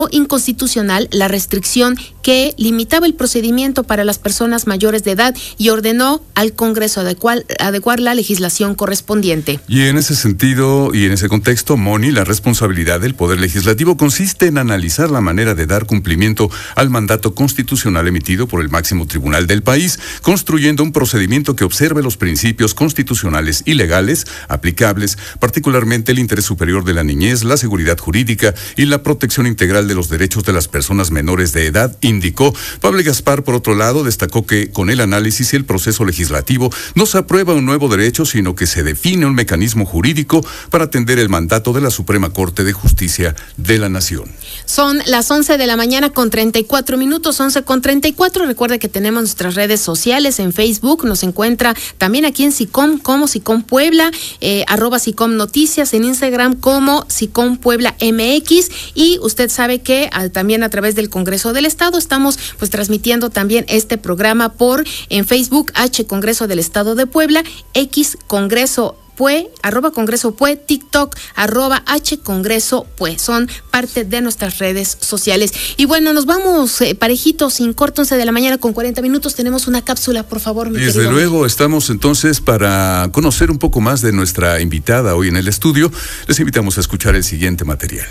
inconstitucional la restricción que limitaba el procedimiento para las personas mayores de edad y ordenó al Congreso adecuar la legislación correspondiente. Y en ese sentido y en ese contexto, Moni, la responsabilidad del Poder Legislativo consiste en analizar la manera de dar cumplimiento al mandato constitucional emitido por el máximo tribunal del país, construyendo un procedimiento que observe los principios constitucionales y legales aplicables, particularmente el interés superior de la niñez, la seguridad jurídica y la protección integral de los derechos de las personas menores de edad, indicó. Pablo Gaspar, por otro lado, destacó que con el análisis y el proceso legislativo no se aprueba un nuevo derecho, sino que se define un mecanismo jurídico para atender el mandato de la Suprema Corte de Justicia de la Nación. Son las 11 de la mañana con 34 minutos, 11:34. Recuerde que tenemos nuestras redes sociales en Facebook, nos encuentra también aquí en SICOM como SICOM Puebla, @SICOM Noticias, en Instagram como SICOM Puebla MX, y usted sabe que también a través del Congreso del Estado estamos pues transmitiendo también este programa en Facebook, Congreso del Estado de Puebla, X Congreso Pue, @Congreso Pue, TikTok, @Congreso Pue. Son parte de nuestras redes sociales. Y bueno, nos vamos parejitos, sin corte, 11 de la mañana con 40 minutos. Tenemos una cápsula, por favor, mi querido. Desde luego, estamos entonces para conocer un poco más de nuestra invitada hoy en el estudio. Les invitamos a escuchar el siguiente material.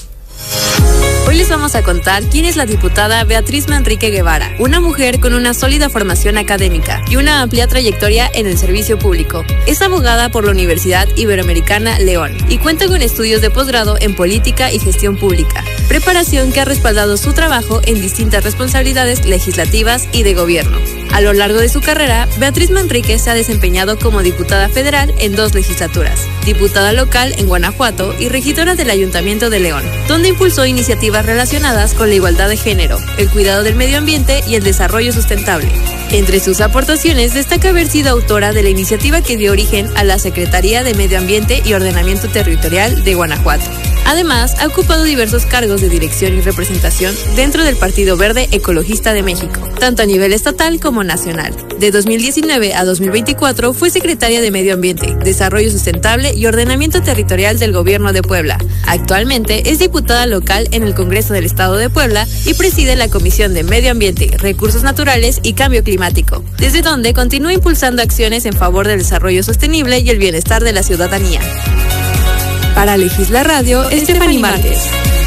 Hoy les vamos a contar quién es la diputada Beatriz Manrique Guevara, una mujer con una sólida formación académica y una amplia trayectoria en el servicio público. Es abogada por la Universidad Iberoamericana León y cuenta con estudios de posgrado en política y gestión pública, preparación que ha respaldado su trabajo en distintas responsabilidades legislativas y de gobierno. A lo largo de su carrera, Beatriz Manrique se ha desempeñado como diputada federal en 2 legislaturas, diputada local en Guanajuato y regidora del Ayuntamiento de León, donde impulsó iniciativas relacionadas con la igualdad de género, el cuidado del medio ambiente y el desarrollo sustentable. Entre sus aportaciones destaca haber sido autora de la iniciativa que dio origen a la Secretaría de Medio Ambiente y Ordenamiento Territorial de Guanajuato. Además, ha ocupado diversos cargos de dirección y representación dentro del Partido Verde Ecologista de México, tanto a nivel estatal como nacional. De 2019 a 2024 fue secretaria de Medio Ambiente, Desarrollo Sustentable y Ordenamiento Territorial del Gobierno de Puebla. Actualmente es diputada local en el Congreso del Estado de Puebla y preside la Comisión de Medio Ambiente, Recursos Naturales y Cambio Climático, desde donde continúa impulsando acciones en favor del desarrollo sostenible y el bienestar de la ciudadanía. Para Legisla Radio, Estefany Márquez.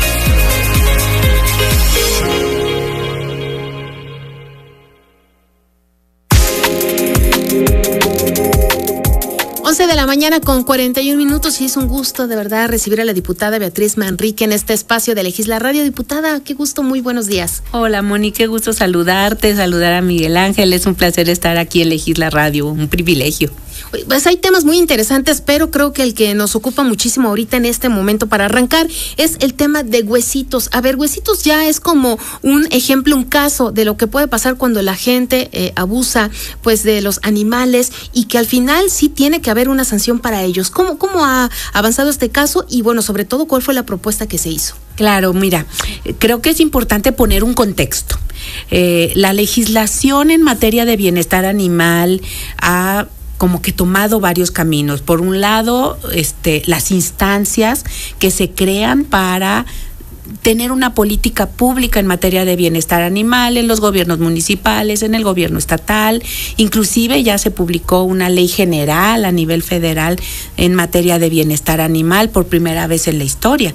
De la mañana con 41 minutos y es un gusto de verdad recibir a la diputada Beatriz Manrique en este espacio de Legisla Radio. Diputada, qué gusto, muy buenos días. Hola Moni, qué gusto saludarte, saludar a Miguel Ángel, es un placer estar aquí en Legisla Radio, un privilegio. Pues hay temas muy interesantes, pero creo que el que nos ocupa muchísimo ahorita en este momento para arrancar es el tema de Huesitos. A ver, Huesitos ya es como un ejemplo, un caso de lo que puede pasar cuando la gente abusa pues de los animales y que al final sí tiene que haber una sanción para ellos. ¿Cómo ha avanzado este caso? Y bueno, sobre todo, ¿cuál fue la propuesta que se hizo? Claro, mira, creo que es importante poner un contexto. La legislación en materia de bienestar animal ha como que tomado varios caminos. Por un lado, las instancias que se crean para tener una política pública en materia de bienestar animal en los gobiernos municipales, en el gobierno estatal, inclusive ya se publicó una ley general a nivel federal en materia de bienestar animal por primera vez en la historia.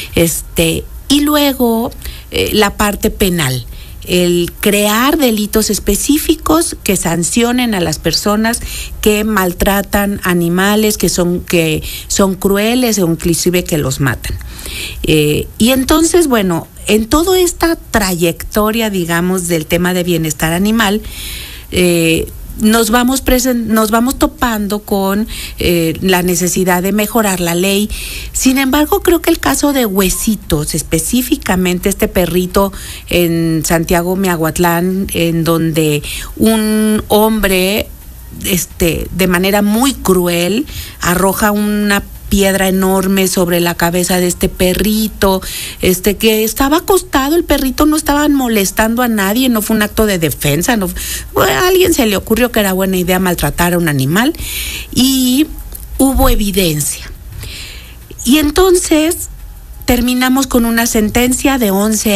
Y luego la parte penal. El crear delitos específicos que sancionen a las personas que maltratan animales, que son crueles o inclusive que los matan. Y entonces, bueno, en toda esta trayectoria, digamos, del tema de bienestar animal, nos vamos topando con la necesidad de mejorar la ley. Sin embargo, creo que el caso de Huesitos, específicamente este perrito en Santiago Miahuatlán, en donde un hombre de manera muy cruel arroja una piedra enorme sobre la cabeza de este perrito, que estaba acostado, el perrito no estaba molestando a nadie, no fue un acto de defensa, a alguien se le ocurrió que era buena idea maltratar a un animal y hubo evidencia. Y entonces terminamos con una sentencia de 11